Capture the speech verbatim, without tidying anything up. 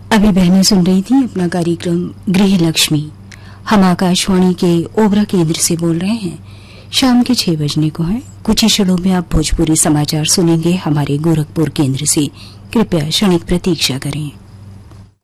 अभी बहनें सुन रही थी अपना कार्यक्रम गृह लक्ष्मी। हम आकाशवाणी के ओबरा केंद्र से बोल रहे हैं। शाम के छह बजने को है। कुछ ही क्षणों में आप भोजपुरी समाचार सुनेंगे हमारे गोरखपुर केंद्र से। कृपया क्षणिक प्रतीक्षा करें।